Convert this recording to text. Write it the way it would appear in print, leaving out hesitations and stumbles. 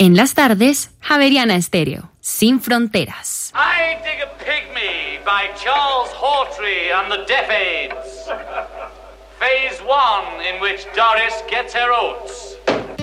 En las tardes, Javeriana Estéreo, sin fronteras. I Dig a Pygmy by Charles Hawtrey and the Deaf Aids. Phase 1, in which Doris gets her oats.